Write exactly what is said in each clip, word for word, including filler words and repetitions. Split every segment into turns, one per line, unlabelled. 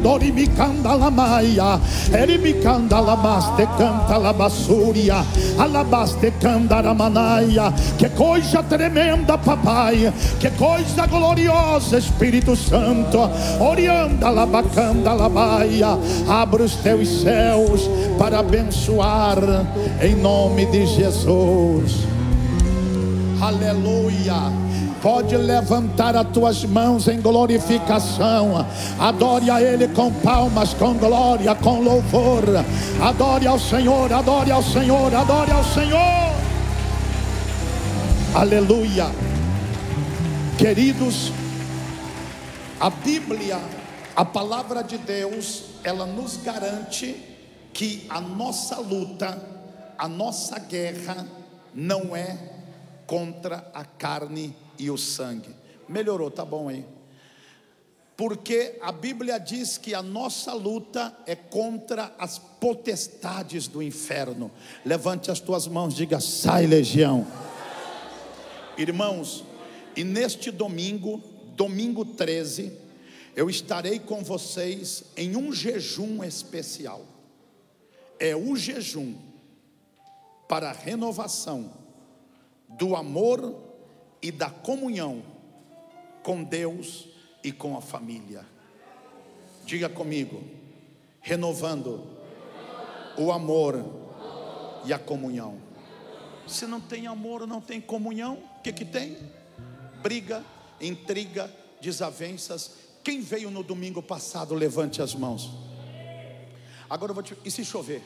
Dori me canta la maia, ele me canta la baste, canta la bassúria, alabaste canta la manaia. Que coisa tremenda, papai, que coisa gloriosa, Espírito Santo. Orianda la bacanda la baia, abre os teus céus para abençoar em nome de Jesus. Aleluia. Pode levantar as tuas mãos em glorificação. Adore a Ele com palmas, com glória, com louvor. Adore ao Senhor, adore ao Senhor, adore ao Senhor. Aleluia. Queridos, a Bíblia, a palavra de Deus, ela nos garante que a nossa luta, a nossa guerra não é contra a carne e o sangue. Melhorou, tá bom aí? Porque a Bíblia diz que a nossa luta é contra as potestades do inferno. Levante as tuas mãos, diga: sai, legião. Irmãos, e neste domingo, domingo treze, eu estarei com vocês em um jejum especial. É o jejum para a renovação do amor e da comunhão com Deus e com a família. Diga comigo: renovando o amor e a comunhão. Se não tem amor, não tem comunhão, o que que tem? Briga, intriga, desavenças. Quem veio no domingo passado, levante as mãos. Agora eu vou te... E se chover?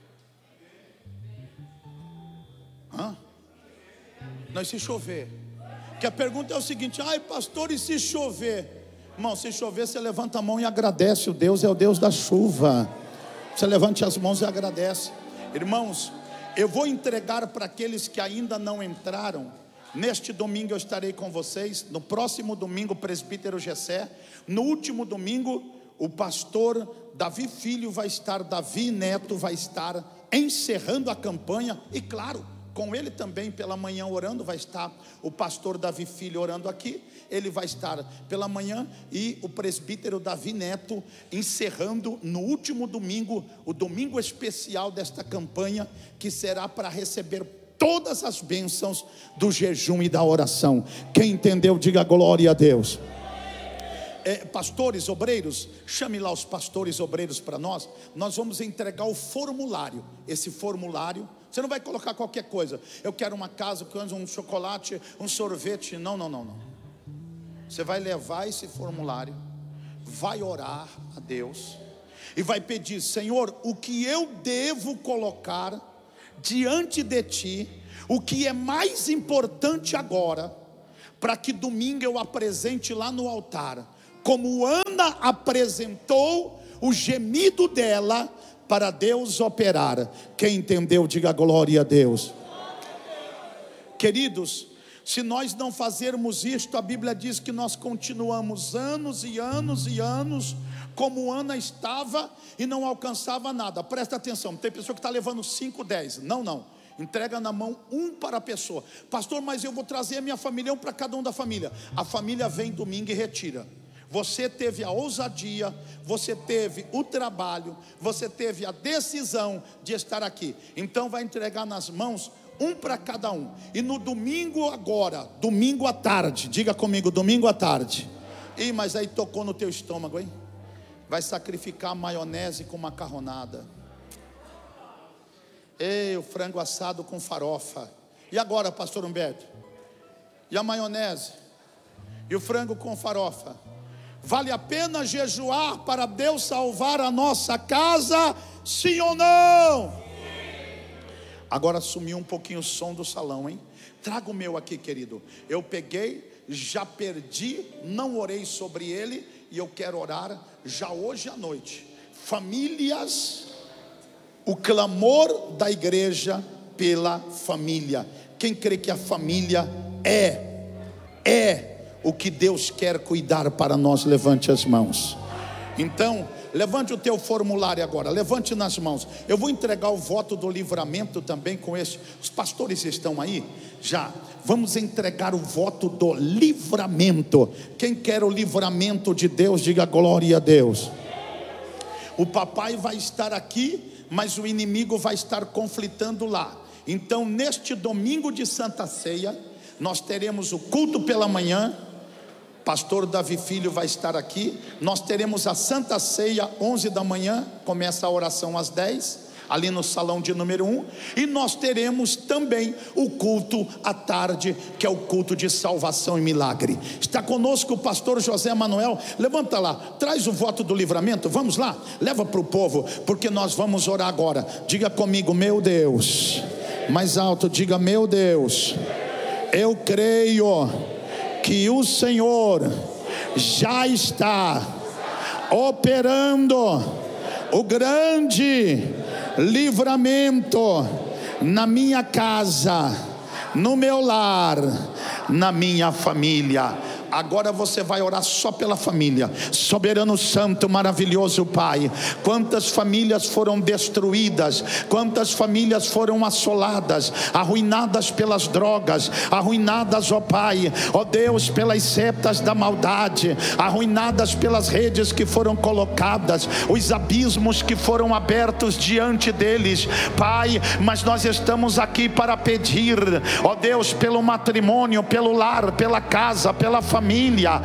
Hã? Não, e se chover? Que a pergunta é o seguinte: ai pastor, e se chover? Irmão, se chover, você levanta a mão e agradece. O Deus é o Deus da chuva. Você levante as mãos e agradece. Irmãos, eu vou entregar para aqueles que ainda não entraram. Neste domingo eu estarei com vocês. No próximo domingo, o presbítero Gessé. No último domingo, o pastor Davi Filho vai estar, Davi Neto vai estar encerrando a campanha. E claro, com ele também pela manhã orando, vai estar o pastor Davi Filho orando aqui. Ele vai estar pela manhã e o presbítero Davi Neto encerrando no último domingo, o domingo especial desta campanha, que será para receber todas as bênçãos do jejum e da oração. Quem entendeu, diga glória a Deus. É, pastores, obreiros, chame lá os pastores obreiros para nós. Nós vamos entregar o formulário. Esse formulário, você não vai colocar qualquer coisa. Eu quero uma casa, eu quero um chocolate, um sorvete. Não, não, não, não. Você vai levar esse formulário, vai orar a Deus e vai pedir: Senhor, o que eu devo colocar diante de ti, o que é mais importante agora, para que domingo eu apresente lá no altar, como Ana apresentou o gemido dela para Deus operar. Quem entendeu, diga glória a Deus. Queridos, se nós não fazermos isto, a Bíblia diz que nós continuamos anos e anos e anos como Ana estava e não alcançava nada. Presta atenção, tem pessoa que está levando cinco, dez. Não, não, entrega na mão um para a pessoa. Pastor, mas eu vou trazer a minha família, um para cada um da família. A família vem domingo e retira. Você teve a ousadia, você teve o trabalho, você teve a decisão de estar aqui. Então vai entregar nas mãos um para cada um. E no domingo agora, domingo à tarde, diga comigo, domingo à tarde. Ih, mas aí tocou no teu estômago, hein? Vai sacrificar maionese com macarronada. Ei, o frango assado com farofa. E agora, pastor Humberto? E a maionese? E o frango com farofa? Vale a pena jejuar para Deus salvar a nossa casa? Sim ou não? Agora sumiu um pouquinho o som do salão, hein? Traga o meu aqui, querido. Eu peguei, já perdi, não orei sobre ele, e eu quero orar já hoje à noite. Famílias, o clamor da igreja pela família. Quem crê que a família é, é o que Deus quer cuidar para nós, levante as mãos. Então, levante o teu formulário agora, levante nas mãos. Eu vou entregar o voto do livramento também com esse. Os pastores estão aí? Já. Vamos entregar o voto do livramento. Quem quer o livramento de Deus, diga glória a Deus. O papai vai estar aqui, mas o inimigo vai estar conflitando lá. Então, neste domingo de Santa Ceia, nós teremos o culto pela manhã. Pastor Davi Filho vai estar aqui. Nós teremos a Santa Ceia onze da manhã, começa a oração às dez, ali no salão de número um. E nós teremos também o culto à tarde, que é o culto de salvação e milagre. Está conosco o pastor José Manuel. Levanta lá, traz o voto do livramento. Vamos lá, leva para o povo, porque nós vamos orar agora. Diga comigo: meu Deus. Mais alto, diga: meu Deus, eu creio que o Senhor já está operando o grande livramento na minha casa, no meu lar, na minha família. Agora você vai orar só pela família. Soberano Santo, maravilhoso Pai, quantas famílias foram destruídas, quantas famílias foram assoladas, arruinadas pelas drogas, arruinadas, ó Pai, ó Deus, pelas setas da maldade, arruinadas pelas redes que foram colocadas, os abismos que foram abertos diante deles, Pai. Mas nós estamos aqui para pedir, ó Deus, pelo matrimônio, pelo lar, pela casa, pela família, família.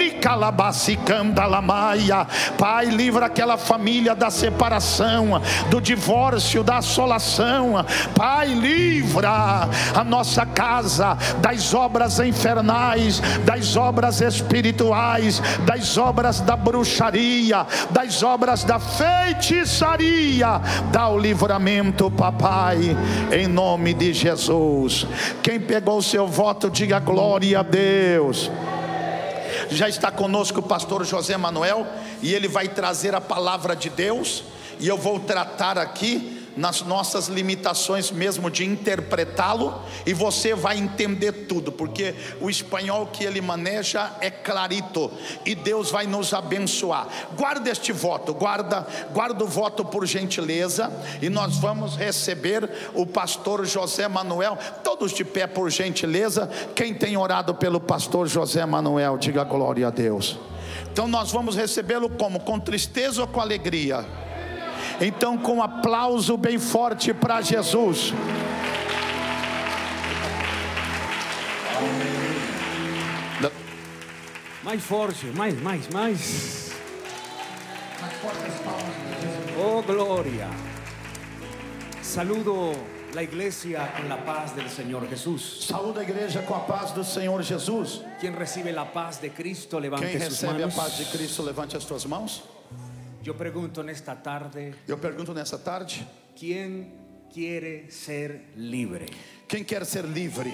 Pai, livra aquela família da separação, do divórcio, da assolação. Pai, livra a nossa casa das obras infernais, das obras espirituais, das obras da bruxaria, das obras da feitiçaria. Dá o livramento, papai, em nome de Jesus. Quem pegou o seu voto, diga glória a Deus. Já está conosco o pastor José Manuel, e ele vai trazer a palavra de Deus, e eu vou tratar aqui nas nossas limitações mesmo de interpretá-lo, e você vai entender tudo, porque o espanhol que ele maneja é clarito, e Deus vai nos abençoar. Guarda este voto, guarda, guarda o voto por gentileza, e nós vamos receber o pastor José Manuel. Todos de pé por gentileza. Quem tem orado pelo pastor José Manuel, diga glória a Deus. Então nós vamos recebê-lo como? Com tristeza ou com alegria? Então, com um aplauso bem forte para Jesus.
Mais forte, mais, mais, mais. Oh, gloria. Saludo la iglesia con la paz del Señor Jesús.
Saúde a igreja com a paz do Senhor Jesus.
Quien recibe la paz de Cristo, levante
Quem
sus
recebe
manos.
a paz de Cristo, levante as suas mãos.
Yo pregunto nesta tarde,
Eu pergunto nessa tarde:
¿quién quiere ser libre?
quem quer ser livre?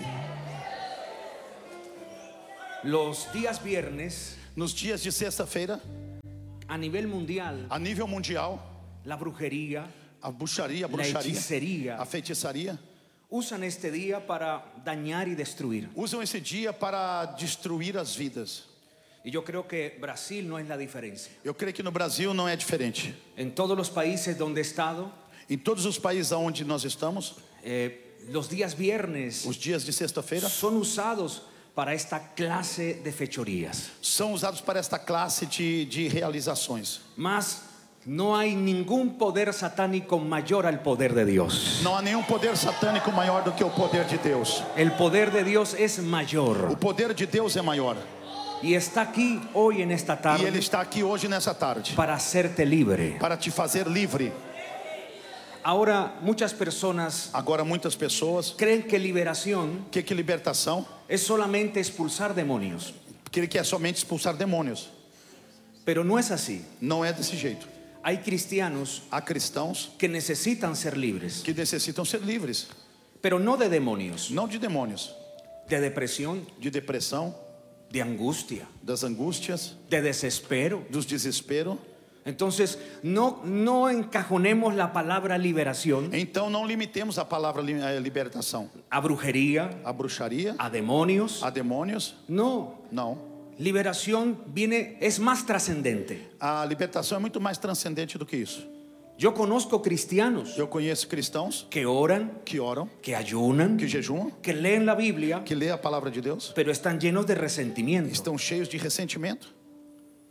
Los días viernes,
Nos dias de sexta-feira,
a nivel mundial,
a nível mundial,
la brujería,
a bruxaria, a
la
bruxaria,
hechicería,
a feitiçaria
usan este día para dañar y destruir.
usam esse dia para destruir as vidas.
Y yo creo que Brasil no es la diferencia.
Eu creio que no Brasil não é diferente.
En todos los países donde he estado,
Em todos os países onde nós estamos,
eh, los días viernes
os dias de sexta-feira
son usados para esta clase de fechorías.
são usados para esta classe de, de realizações.
Mas no hay ningún poder satánico mayor al poder de Dios.
Não há nenhum poder satânico maior do que o poder de Deus.
El poder de Dios es
O
mayor.
poder de Deus é maior.
Y está aquí hoy en esta
E Ele
tarde
está aqui hoje nessa tarde
para hacerte libre.
para te fazer livre.
Ahora muchas personas
Agora muitas pessoas
creen que liberación
que que libertação,
es solamente expulsar demonios.
que ele quer somente expulsar demônios.
Pero no es así.
Não é desse jeito.
Hay cristianos
Há cristãos
que necesitan ser libres,
que necessitam ser livres,
pero no de demonios,
não de demônios,
de depresión,
de depressão,
de angustia,
das angústias,
de desespero.
dos desespero.
Entonces no, no encajonemos la palabra liberación
Então não limitemos a palavra li- eh, libertação
a brujería,
a bruxaria,
a demonios.
a demônios.
No,
Não.
liberación viene, es más trascendente.
A libertação é muito mais transcendente do que isso.
Yo conozco cristianos
Eu conheço cristãos
que oran,
que oram,
que ayunan,
que jejuam,
que leen la Biblia,
que lê a palavra de Deus,
pero están llenos de resentimiento.
estão cheios de ressentimento.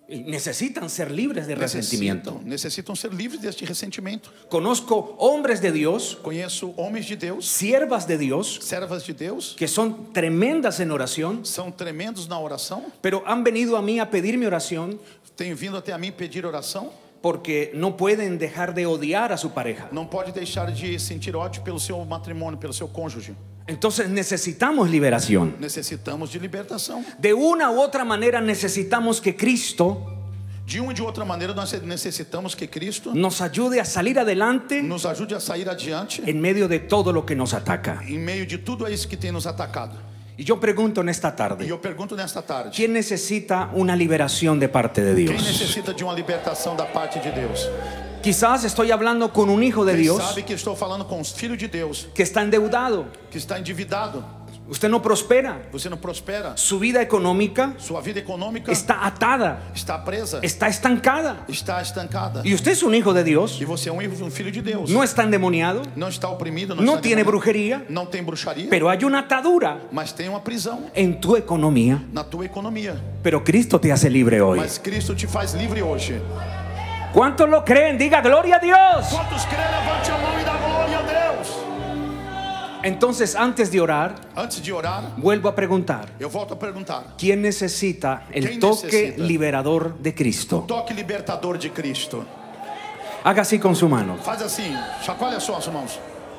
Y necesitan ser libres de resentimiento.
Necessitam, necessitam ser livres deste ressentimento.
Conozco hombres de Dios,
Conheço homens de Deus,
siervas de Dios,
servas de Deus,
que son tremendas en oración,
são tremendos na oração,
pero han venido a mí a pedir mi oración
têm vindo até a mim pedir oração,
porque no pueden dejar de odiar a su pareja.
não pode deixar de sentir ódio pelo seu matrimônio, pelo seu cônjuge.
Entonces necesitamos liberación.
Necessitamos de libertação.
De una u otra manera necesitamos que Cristo
De uma e de outra maneira, nós necessitamos que Cristo
nos ayude a salir adelante
nos ajude a sair adiante
en medio de todo lo que nos ataca.
em meio de tudo isso que tem nos atacado.
Y yo pregunto en esta
E
tarde,
eu pergunto nesta tarde:
¿quién necesita una liberación de parte de
quem
Dios?
necessita de uma libertação da parte de Deus?
Quizás estoy hablando con un hijo de
Quem
Dios
sabe que estou falando com os filhos de Deus,
que está endeudado.
que está endividado,
Usted no prospera.
você não prospera,
Su vida económica
sua vida econômica
está atada,
está presa,
está estancada.
está estancada.
Y usted es un hijo de Dios,
E você é um hijo- um filho de Deus.
no está endemoniado,
Não está oprimido, não,
no
está
tiene
endemoniado,
brujería,
não tem bruxaria,
pero hay una atadura
mas tem uma prisão
en tu economía.
na tua economia.
Pero Cristo te hace libre hoy.
Mas Cristo te faz livre hoje.
¿Cuántos lo creen? Diga gloria a Dios.
Quantos creem, levante a mão e dá glória a Deus.
Entonces, antes de orar,
Antes de orar,
vuelvo a preguntar:
eu volto a perguntar:
¿quién necesita el
¿Quién
toque
necesita?
liberador de Cristo?
toque libertador de Cristo.
Haga así con su mano.
Faz assim, chacoalha só as mãos.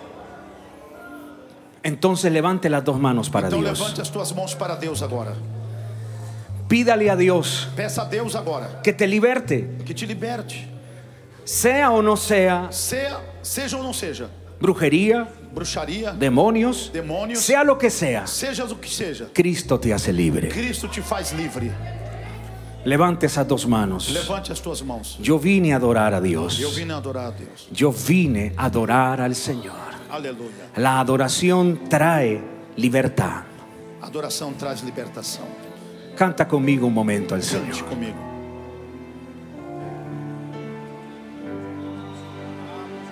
Entonces levante las dos manos para
Então
Dios.
levante as tuas mãos para Deus agora.
Pídale a Dios
Peça a Deus agora
que te liberte,
que te liberte.
sea o no sea
Seja, seja ou não seja,
brujería,
bruxaria,
demonios,
demônios,
sea lo que sea.
seja o que seja,
Cristo te hace libre.
Cristo te faz livre.
Levante esas dos manos.
Levante as tuas mãos.
Yo vine a adorar a Dios.
Eu vim adorar a Deus.
Yo vine a adorar al Señor.
Aleluia.
La adoración trae libertad.
Adoração traz libertação.
Canta conmigo un momento al
Cante
Señor.
comigo.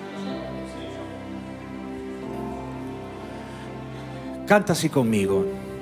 Canta así conmigo.